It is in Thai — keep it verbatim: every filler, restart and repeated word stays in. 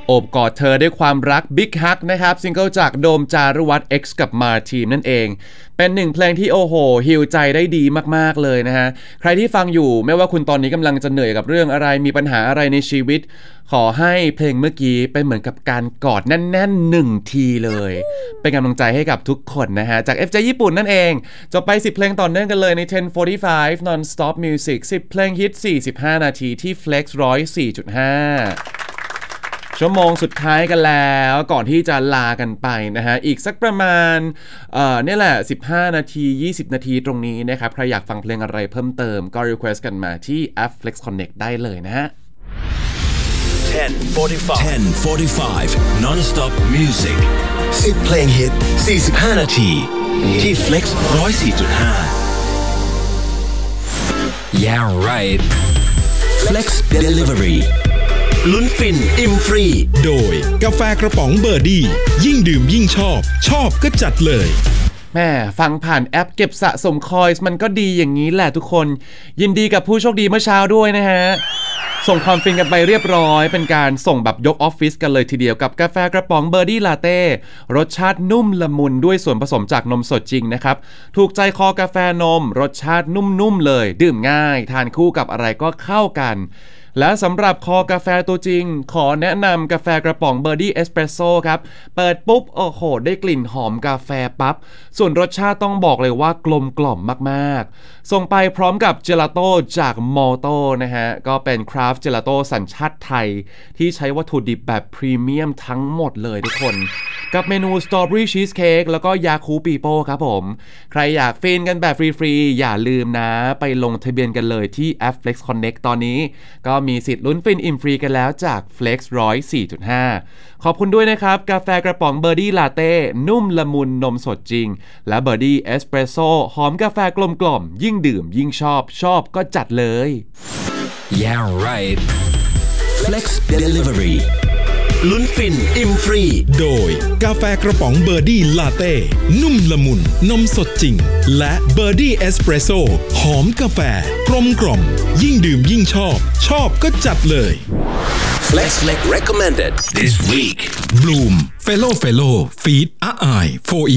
โอบกอดเธอด้วยความรัก Big Hug นะครับซิงเกิลจากโดมจารุวัฒน์ X กับมาทีมนั่นเองเป็นหนึ่งเพลงที่โอ้โหฮีลใจได้ดีมากๆเลยนะฮะใครที่ฟังอยู่ไม่ว่าคุณตอนนี้กำลังจะเหนื่อยกับเรื่องอะไรมีปัญหาอะไรในชีวิตขอให้เพลงเมื่อกี้เป็นเหมือนกับการกอดแน่นๆหนึ่งทีเลยเป็นกำลังใจให้กับทุกคนนะฮะจาก เอฟ เจ ญี่ปุ่นนั่นเองจบไปสิบเพลงต่อเนื่องกันเลยใน สิบ สี่สิบห้า Non-Stop Music สิบเพลงฮิตสี่สิบห้านาทีที่ Flex หนึ่งร้อยสี่จุดห้าชั่วโมงสุดท้ายกันแล้วก่อนที่จะลากันไปนะฮะอีกสักประมาณเอ่อนี่แหละสิบห้านาทียี่สิบนาทีตรงนี้นะครับใครอยากฟังเพลงอะไรเพิ่มเติมก็ request กันมาที่แอป Flex Connect ได้เลยนะฮะ ten forty-five Non-Stop Music สิบเพลงฮิตสี่สิบห้านาทีที่ Flex หนึ่งร้อยสี่จุดห้า Yeah right Flex Deliveryลุ้นฟินอิ่มฟรีโดยกาแฟกระป๋องเบอร์ดี้ยิ่งดื่มยิ่งชอบชอบก็จัดเลยแม่ฟังผ่านแอปเก็บสะสมคอยส์มันก็ดีอย่างนี้แหละทุกคนยินดีกับผู้โชคดีเมื่อเช้าด้วยนะฮะส่งความฟินกันไปเรียบร้อยเป็นการส่งแบบยกออฟฟิศกันเลยทีเดียวกับกาแฟกระป๋องเบอร์ดี้ลาเต้รสชาตินุ่มละมุนด้วยส่วนผสมจากนมสดจริงนะครับถูกใจคอกาแฟนมรสชาตินุ่มๆเลยดื่มง่ายทานคู่กับอะไรก็เข้ากันและสำหรับคอกาแฟตัวจริงขอแนะนำกาแฟกระป๋องเบอร์ดี้เอสเปรสโซ่ครับเปิดปุ๊บโอ้โหได้กลิ่นหอมกาแฟปั๊บส่วนรสชาติต้องบอกเลยว่ากลมกล่อมมากๆส่งไปพร้อมกับเจลาโต้จากมอลโต้นะฮะก็เป็นคราฟต์เจลาโต้สัญชาติไทยที่ใช้วัตถุดิบแบบพรีเมียมทั้งหมดเลยทุกคนกับเมนูสตรอเบอรี่ชีสเค้กแล้วก็ยาคูปีโป้ครับผมใครอยากฟินกันแบบฟรีๆอย่าลืมนะไปลงทะเบียนกันเลยที่แอป Flex Connect ตอนนี้ก็มีสิทธิ์ลุ้นฟินอิ่มฟรีกันแล้วจาก Flex หนึ่งร้อยสี่จุดห้า ขอบคุณด้วยนะครับกาแฟกระป๋องเบอร์ดี้ลาเต้นุ่มละมุนนมสดจริงและเบอร์ดี้เอสเปรสโซ่หอมกาแฟกลมกล่อมยิ่งดื่มยิ่งชอบชอบก็จัดเลย Yeah right Flex Deliveryลุ้นฟินอิ่มฟรีโดยกาแฟกระป๋องเบอร์ดี้ลาเต้นุ่มละมุนนมสดจริงและเบอร์ดี้เอสเปรสโซ่หอมกาแฟกลมกล่อมยิ่งดื่มยิ่งชอบชอบก็จัดเลย Flex Flex recommended this week Bloom Fellow Fellow Feed อาอาย โฟร์